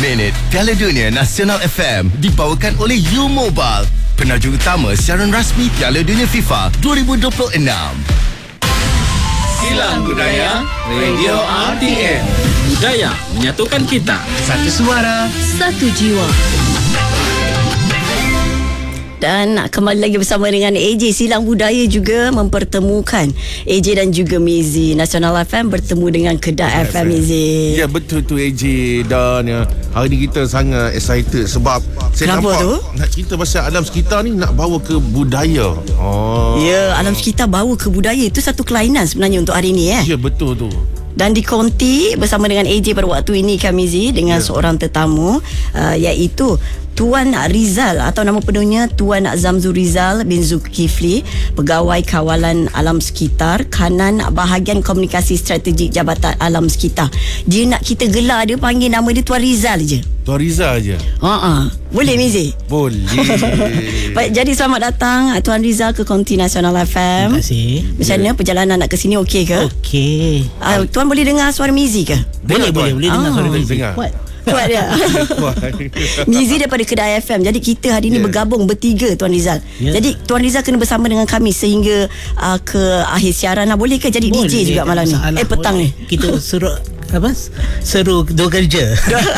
minit Piala Dunia Nasional FM dibawakan oleh U Mobile, penajuk utama siaran rasmi Piala Dunia FIFA 2026. Silang Budaya Radio RTM. Budaya menyatukan kita. Satu suara, satu jiwa. Dan kembali lagi bersama dengan AJ. Silang Budaya juga mempertemukan AJ dan juga Mizi. Nasional FM bertemu dengan Kedah FM, Mizi. Ya, betul tu AJ. Dan hari ni kita sangat excited sebab saya Kenapa nampak tu? nak cerita pasal alam sekitar ni nak bawa ke budaya. Ya, alam sekitar bawa ke budaya. Itu satu kelainan sebenarnya untuk hari ni. Ya, betul tu. Dan dikonti bersama dengan AJ pada waktu ini kami dengan seorang tetamu, iaitu Tuan Rizal, atau nama penuhnya Tuan Zamzul Rizal bin Zulkifli, Pegawai Kawalan Alam Sekitar, Kanan Bahagian Komunikasi Strategik Jabatan Alam Sekitar. Dia nak kita gelar dia, panggil nama dia Tuan Rizal je. Tuan Rizal je. Boleh, Mizi? Boleh. Baik, jadi selamat datang Tuan Rizal ke Konti Nasional FM. Terima kasih. Macam mana perjalanan nak ke sini, okey ke? Okey. Tuan boleh dengar suara Mizi ke? Boleh dengar suara Boleh Mizi. dengar. Kuat dia. Mizi daripada Kedah FM. Jadi kita hari ni bergabung bertiga, Tuan Rizal. Jadi Tuan Rizal kena bersama dengan kami sehingga ke akhir siaran. Boleh ke jadi Boleh, DJ juga malam ni? Petang boleh. ni. Kita seru dua kerja.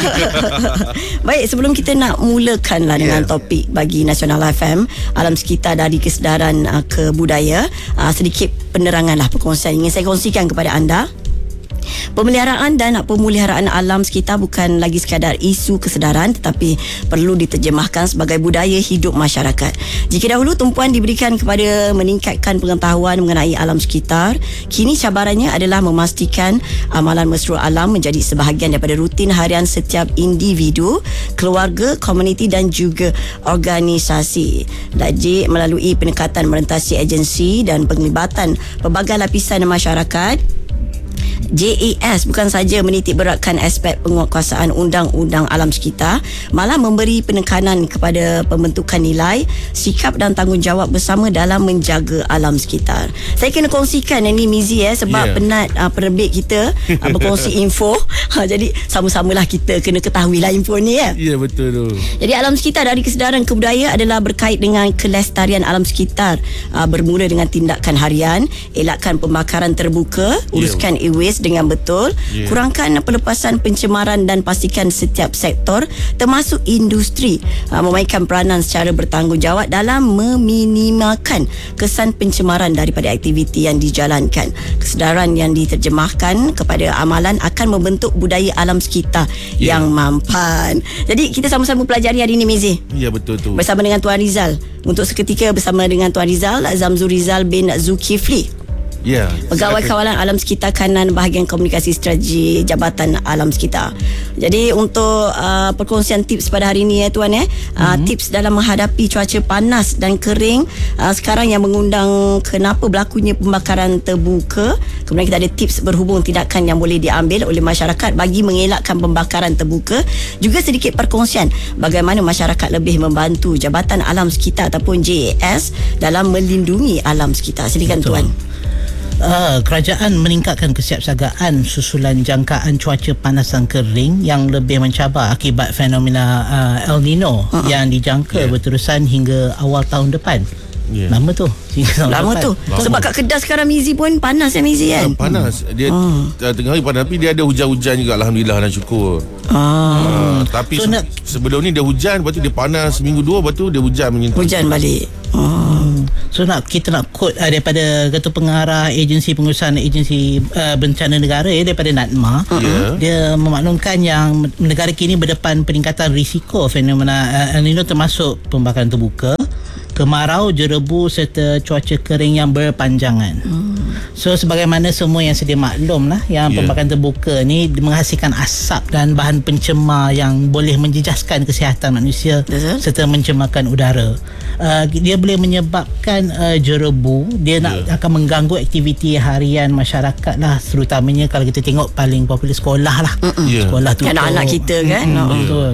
Baik, sebelum kita nak mulakan dengan topik bagi Nasional FM, alam sekitar dari kesedaran ke budaya, sedikit penerangan perkongsian ingin saya kongsikan kepada anda. Pemeliharaan dan pemuliharaan alam sekitar bukan lagi sekadar isu kesedaran, tetapi perlu diterjemahkan sebagai budaya hidup masyarakat. Jika dahulu tumpuan diberikan kepada meningkatkan pengetahuan mengenai alam sekitar, kini cabarannya adalah memastikan amalan mesra alam menjadi sebahagian daripada rutin harian setiap individu, keluarga, komuniti dan juga organisasi. Dajik melalui pendekatan merentasi agensi dan penglibatan pelbagai lapisan masyarakat, JAS bukan saja menitik beratkan aspek penguatkuasaan undang-undang alam sekitar, malah memberi penekanan kepada pembentukan nilai, sikap dan tanggungjawab bersama dalam menjaga alam sekitar. Saya kena kongsikan ini, Mizi, sebab penat penerbit kita berkongsi info. Jadi sama-samalah kita kena ketahuilah info ni. Ya, betul tu. Jadi alam sekitar dari kesedaran ke budaya adalah berkait dengan kelestarian alam sekitar, bermula dengan tindakan harian, elakkan pembakaran terbuka, uruskan e-waste dengan betul, kurangkan pelepasan pencemaran dan pastikan setiap sektor termasuk industri memainkan peranan secara bertanggungjawab dalam meminimalkan kesan pencemaran daripada aktiviti yang dijalankan. Kesedaran yang diterjemahkan kepada amalan akan membentuk budaya alam sekitar yang mampan. Jadi kita sama-sama pelajari hari ini, Mizi. Ya, betul tu. Bersama dengan Tuan Rizal. Untuk seketika bersama dengan Tuan Rizal, Zamzul Rizal bin Zulkifli, Pegawai Kawalan Alam Sekitar, Kanan Bahagian Komunikasi Strategi Jabatan Alam Sekitar. Jadi untuk perkongsian tips pada hari ini, Tuan, tips dalam menghadapi cuaca panas dan kering sekarang yang mengundang kenapa berlakunya pembakaran terbuka. Kemudian kita ada tips berhubung tindakan yang boleh diambil oleh masyarakat bagi mengelakkan pembakaran terbuka. Juga sedikit perkongsian bagaimana masyarakat lebih membantu Jabatan Alam Sekitar ataupun JAS dalam melindungi alam sekitar. Silakan, Tuan. Kerajaan meningkatkan kesiapsiagaan susulan jangkaan cuaca panas dan kering yang lebih mencabar akibat fenomena El Nino yang dijangka berterusan hingga awal tahun depan. Lama tu. Sebab kat Kedah sekarang, Mizi, pun panas Mizi, kan? Panas. Dia tengah hari panas, tapi dia ada hujan-hujan juga, alhamdulillah dan syukur. Tapi sebelum ni dia hujan, lepas tu dia panas seminggu dua, lepas tu dia hujan menyentuh. Hujan balik. So kita nak quote daripada Ketua Pengarah Agensi Pengurusan Agensi Bencana Negara daripada NADMA. Dia memaklumkan yang negara kini berdepan peningkatan risiko fenomena El Nino termasuk pembakaran terbuka, kemarau, jerebu serta cuaca kering yang berpanjangan. So sebagaimana semua yang sedia maklum yang pembakaran terbuka ni menghasilkan asap dan bahan pencemar yang boleh menjejaskan kesihatan manusia serta mencemarkan udara. Dia boleh menyebabkan jerebu. Dia akan mengganggu aktiviti harian masyarakat terutamanya kalau kita tengok paling popular sekolah Sekolah tu anak-anak kita, kan? Betul.